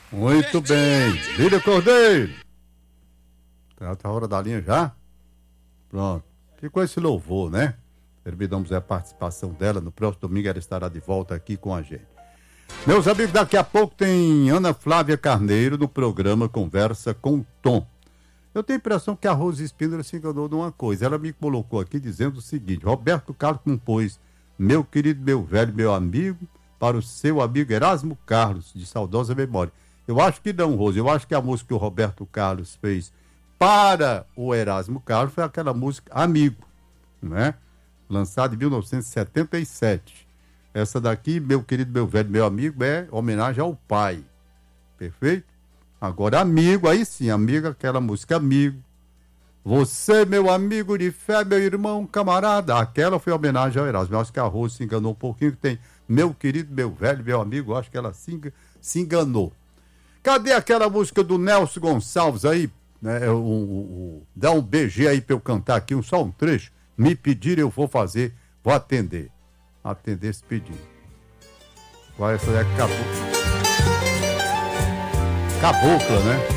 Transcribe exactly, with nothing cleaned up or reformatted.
Muito bem. Lídia Cordeiro. Tá a hora da linha já? Pronto. Ficou esse louvor, né? Terminamos a participação dela. No próximo domingo ela estará de volta aqui com a gente. Meus amigos, daqui a pouco tem Ana Flávia Carneiro no programa Conversa com Tom. Eu tenho a impressão que a Rose Spindler se enganou de uma coisa. Ela me colocou aqui dizendo o seguinte: Roberto Carlos compôs Meu Querido, Meu Velho, Meu Amigo para o seu amigo Erasmo Carlos, de saudosa memória. Eu acho que não, Rose. Eu acho que a música que o Roberto Carlos fez para o Erasmo Carlos foi aquela música Amigo, né? Lançada em mil novecentos e setenta e sete. Essa daqui, Meu Querido, Meu Velho, Meu Amigo, é homenagem ao pai. Perfeito? Agora, Amigo, aí sim, amigo, aquela música Amigo. Você, meu amigo de fé, meu irmão, camarada. Aquela foi homenagem ao Erasmo. Eu acho que a Rose se enganou um pouquinho, que tem Meu Querido, Meu Velho, Meu Amigo. Eu acho que ela se, se enganou. Cadê aquela música do Nelson Gonçalves aí? Né, o, o, o, dá um B G aí pra eu cantar aqui, um, só um trecho. Me pedir, eu vou fazer, vou atender. Atender esse pedido. Vai, essa é cabocla. Cabocla, né?